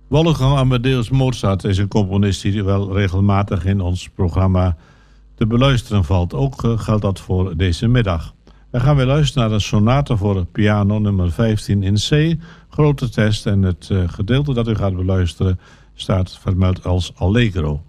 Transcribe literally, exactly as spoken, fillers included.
Wolfgang Amadeus Mozart is een componist die wel regelmatig in ons programma te beluisteren valt. Ook uh, geldt dat voor deze middag. We gaan weer luisteren naar een sonate voor piano nummer vijftien in C, grote test. En het uh, gedeelte dat u gaat beluisteren staat vermeld als Allegro.